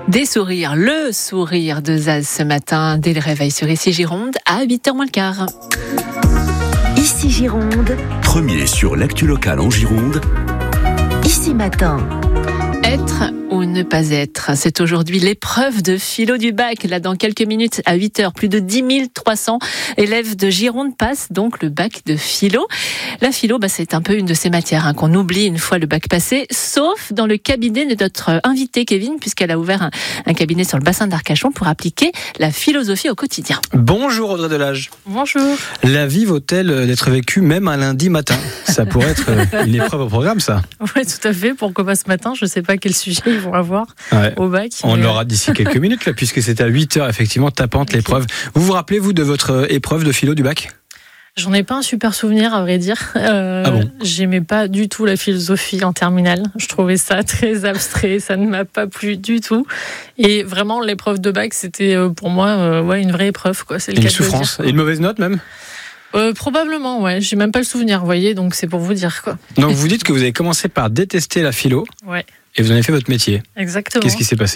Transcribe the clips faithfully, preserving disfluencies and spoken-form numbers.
Des sourires, le sourire de Zaz ce matin, dès le réveil sur Ici Gironde, à huit heures moins le quart. Ici Gironde, Premier sur l'actu locale en Gironde, Ici Matin. Être ou ne pas être, c'est aujourd'hui l'épreuve de philo du bac. Là, dans quelques minutes, à huit heures, plus de dix mille trois cents élèves de Gironde passent donc le bac de philo. La philo, bah, c'est un peu une de ces matières hein, qu'on oublie une fois le bac passé, sauf dans le cabinet de notre invitée Kevin, puisqu'elle a ouvert un, un cabinet sur le bassin d'Arcachon pour appliquer la philosophie au quotidien. Bonjour Audrey Delage. Bonjour. La vie vaut-elle d'être vécue même un lundi matin ? Ça pourrait être une épreuve au programme, ça. Oui, tout à fait. Pourquoi pas ce matin ? Je ne sais pas quel sujet ils vont avoir ouais. au bac. On mais... l'aura d'ici quelques minutes, là, puisque c'est à huit heures, effectivement, tapante okay. l'épreuve. Vous vous rappelez, vous, de votre épreuve de philo du bac ? J'en ai pas un super souvenir, à vrai dire. Euh, ah bon ? J'aimais pas du tout la philosophie en terminale. Je trouvais ça très abstrait, ça ne m'a pas plu du tout. Et vraiment, l'épreuve de bac, c'était pour moi euh, ouais, une vraie épreuve. Quoi. C'est le une cas souffrance, de le dire, et une mauvaise note même ? Euh, probablement, ouais. J'ai même pas le souvenir, vous voyez, donc c'est pour vous dire quoi. Donc vous dites que vous avez commencé par détester la philo. Ouais. Et vous en avez fait votre métier. Exactement. Qu'est-ce qui s'est passé ?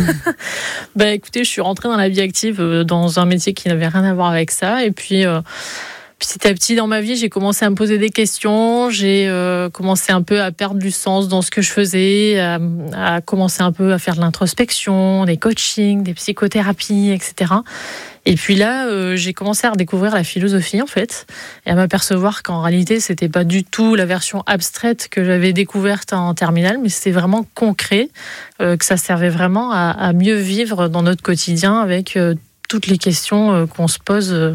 Bah écoutez, je suis rentrée dans la vie active, euh, dans un métier qui n'avait rien à voir avec ça, et puis. Euh, Petit à petit dans ma vie, j'ai commencé à me poser des questions, j'ai euh, commencé un peu à perdre du sens dans ce que je faisais, à, à commencer un peu à faire de l'introspection, des coachings, des psychothérapies, et cetera. Et puis là, euh, j'ai commencé à redécouvrir la philosophie en fait, et à m'apercevoir qu'en réalité, c'était pas du tout la version abstraite que j'avais découverte en terminale, mais c'était vraiment concret, euh, que ça servait vraiment à, à mieux vivre dans notre quotidien avec euh, toutes les questions euh, qu'on se pose. Euh,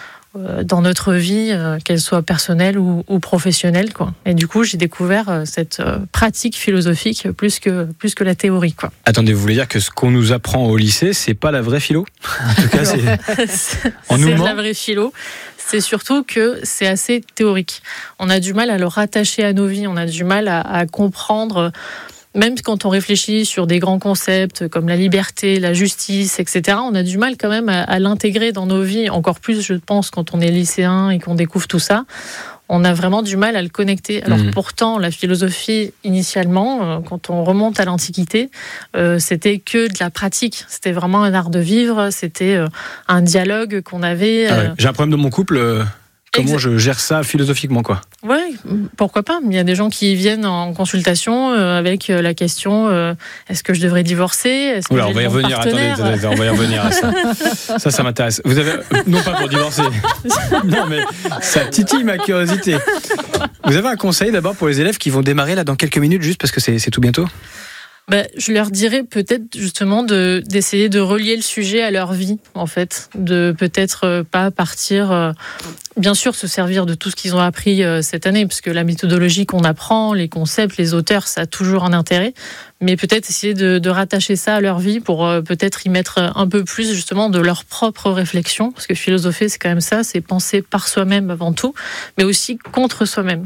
dans notre vie, euh, qu'elle soit personnelle ou, ou professionnelle, quoi. Et du coup, j'ai découvert euh, cette euh, pratique philosophique plus que, plus que la théorie, quoi. Attendez, vous voulez dire que ce qu'on nous apprend au lycée, c'est pas la vraie philo ? En tout cas, c'est... c'est, On nous c'est ment. la vraie philo. C'est surtout que c'est assez théorique. On a du mal à le rattacher à nos vies, on a du mal à, à comprendre... Même quand on réfléchit sur des grands concepts comme la liberté, la justice, et cetera, on a du mal quand même à, à l'intégrer dans nos vies. Encore plus, je pense, quand on est lycéen et qu'on découvre tout ça, on a vraiment du mal à le connecter. Alors mmh. pourtant, la philosophie, initialement, quand on remonte à l'Antiquité, euh, c'était que de la pratique. C'était vraiment un art de vivre, c'était euh, un dialogue qu'on avait. Euh... Ah ouais. J'ai un problème dans mon couple... Euh... Comment je gère ça philosophiquement, quoi ? Oui, pourquoi pas. Il y a des gens qui viennent en consultation avec la question euh, est-ce que je devrais divorcer ? Est-ce que Oula, j'ai on va y le bon revenir. Attendez, attendez, on va y revenir à ça. Ça, ça m'intéresse. Vous avez non pas pour divorcer. Non, mais ça titille ma curiosité. Vous avez un conseil d'abord pour les élèves qui vont démarrer là dans quelques minutes, juste parce que c'est, c'est tout bientôt ? Ben, je leur dirais peut-être justement de, d'essayer de relier le sujet à leur vie, en fait. De peut-être pas partir... Euh, bien sûr, se servir de tout ce qu'ils ont appris euh, cette année, parce que la méthodologie qu'on apprend, les concepts, les auteurs, ça a toujours un intérêt. Mais peut-être essayer de, de rattacher ça à leur vie pour euh, peut-être y mettre un peu plus justement de leur propre réflexion. Parce que philosopher, c'est quand même ça, c'est penser par soi-même avant tout, mais aussi contre soi-même.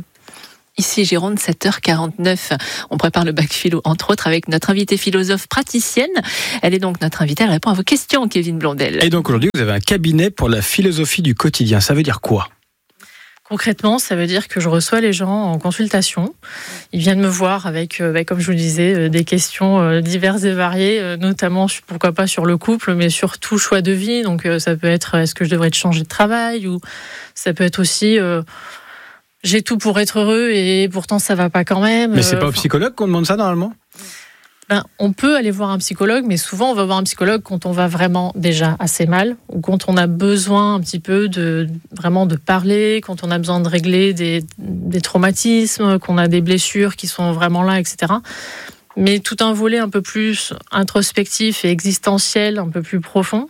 Ici Gironde, sept heures quarante-neuf. On prépare le bac philo, entre autres, avec notre invitée philosophe praticienne. Elle est donc notre invitée, elle répond à vos questions, Kevin Blondel. Et donc aujourd'hui, vous avez un cabinet pour la philosophie du quotidien. Ça veut dire quoi ? Concrètement, ça veut dire que je reçois les gens en consultation. Ils viennent me voir avec, euh, comme je vous le disais, des questions euh, diverses et variées, euh, notamment, pourquoi pas sur le couple, mais sur tout choix de vie. Donc euh, ça peut être, est-ce que je devrais changer de travail ? Ou ça peut être aussi... Euh, j'ai tout pour être heureux et pourtant ça va pas quand même. Mais c'est pas au psychologue qu'on demande ça normalement ? Ben, on peut aller voir un psychologue, mais souvent on va voir un psychologue quand on va vraiment déjà assez mal, ou quand on a besoin un petit peu de vraiment de parler, quand on a besoin de régler des, des traumatismes, qu'on a des blessures qui sont vraiment là, et cetera. Mais tout un volet un peu plus introspectif et existentiel, un peu plus profond.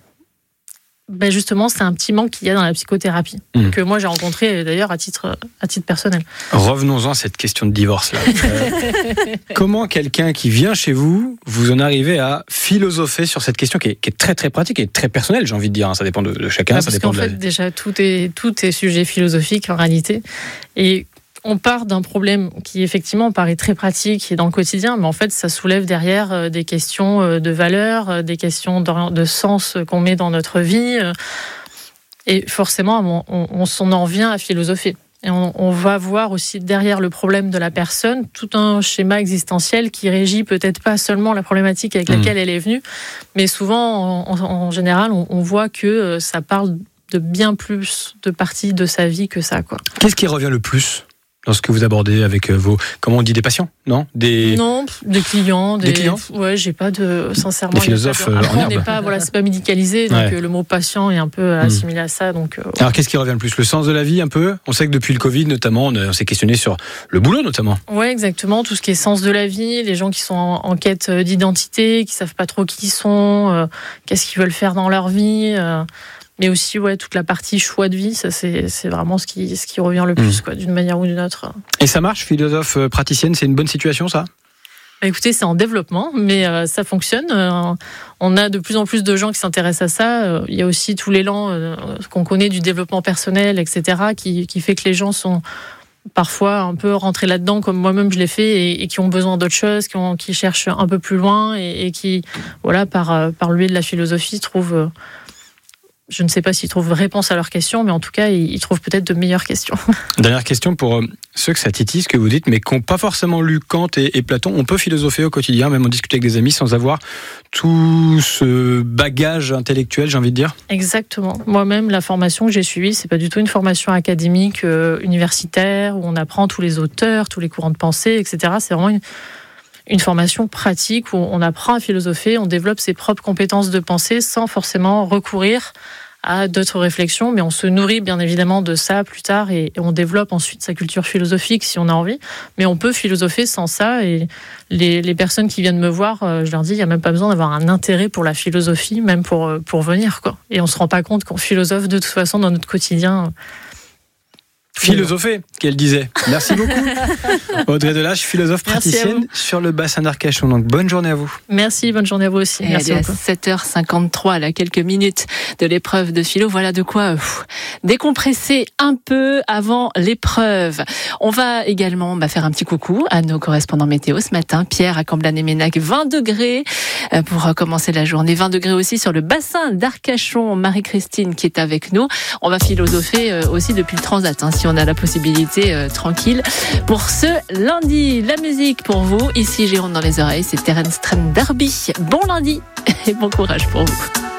Ben justement, c'est un petit manque qu'il y a dans la psychothérapie, mmh. que moi j'ai rencontré d'ailleurs à titre, à titre personnel. Revenons-en à cette question de divorce-là. euh, comment quelqu'un qui vient chez vous, vous en arrivez à philosopher sur cette question qui est, qui est très très pratique et très personnelle, j'ai envie de dire, hein, ça dépend de, de chacun. Ah, ça parce dépend qu'en de fait, la... déjà, tout est, tout est sujet philosophique en réalité. Et on part d'un problème qui effectivement paraît très pratique et dans le quotidien, mais en fait ça soulève derrière des questions de valeur, des questions de sens qu'on met dans notre vie. Et forcément, on, on, on en vient à philosopher. Et on, on va voir aussi derrière le problème de la personne tout un schéma existentiel qui régit peut-être pas seulement la problématique avec laquelle mmh. elle est venue, mais souvent, en, en, en général, on, on voit que ça parle de bien plus de parties de sa vie que ça, quoi. Qu'est-ce qui revient le plus lorsque vous abordez avec vos, comment on dit, des patients, non des... Non, des clients. Des, des clients Ouais, j'ai pas de, sincèrement. Des philosophes de... Après, en on n'est pas, voilà, c'est pas médicalisé, donc ouais. le mot patient est un peu assimilé mmh. à ça. Donc, euh, ouais. Alors, qu'est-ce qui revient le plus ? Le sens de la vie, un peu ? On sait que depuis le Covid, notamment, on s'est questionné sur le boulot, notamment. Ouais, exactement. Tout ce qui est sens de la vie, les gens qui sont en, en quête d'identité, qui savent pas trop qui ils sont, euh, qu'est-ce qu'ils veulent faire dans leur vie. Euh, Mais aussi, ouais, toute la partie choix de vie, ça c'est, c'est vraiment ce qui, ce qui revient le plus, mmh. quoi, d'une manière ou d'une autre. Et ça marche, philosophe praticienne, c'est une bonne situation, ça ? Bah écoutez, c'est en développement, mais euh, ça fonctionne. Euh, on a de plus en plus de gens qui s'intéressent à ça. Euh, il y a aussi tout l'élan euh, qu'on connaît du développement personnel, et cetera, qui, qui fait que les gens sont parfois un peu rentrés là-dedans, comme moi-même je l'ai fait, et, et qui ont besoin d'autres choses, qui, ont, qui cherchent un peu plus loin, et, et qui, voilà, par, par le biais de la philosophie, trouvent... Euh, Je ne sais pas s'ils trouvent réponse à leurs questions, mais en tout cas, ils trouvent peut-être de meilleures questions. Dernière question pour ceux que ça titille, ce que vous dites, mais qui n'ont pas forcément lu Kant et, et Platon. On peut philosopher au quotidien, même en discuter avec des amis, sans avoir tout ce bagage intellectuel, j'ai envie de dire. Exactement. Moi-même, la formation que j'ai suivie, c'est pas du tout une formation académique, euh, universitaire, où on apprend tous les auteurs, tous les courants de pensée, et cetera. C'est vraiment une... une formation pratique où on apprend à philosopher, on développe ses propres compétences de pensée sans forcément recourir à d'autres réflexions, mais on se nourrit bien évidemment de ça plus tard et on développe ensuite sa culture philosophique si on a envie, mais on peut philosopher sans ça. Et les, les personnes qui viennent me voir, je leur dis, il n'y a même pas besoin d'avoir un intérêt pour la philosophie, même pour, pour venir, quoi. Et on ne se rend pas compte qu'on philosophe de toute façon dans notre quotidien. Philosopher, qu'elle disait. Merci beaucoup. Audrey Delage, philosophe praticienne sur le bassin d'Arcachon. Donc, bonne journée à vous. Merci, bonne journée à vous aussi. Et Merci à beaucoup. sept heures cinquante-trois, là, quelques minutes de l'épreuve de philo. Voilà de quoi pff, décompresser un peu avant l'épreuve. On va également bah, faire un petit coucou à nos correspondants météo ce matin. Pierre à Comblain-et-Ménac, vingt degrés pour commencer la journée. vingt degrés aussi sur le bassin d'Arcachon. Marie-Christine qui est avec nous. On va philosopher aussi depuis le Transat, hein, si on a la possibilité euh, tranquille. Pour ce lundi, la musique pour vous. Ici, Gironde dans les oreilles, c'est Terence Trent D'Arby. Bon lundi et bon courage pour vous.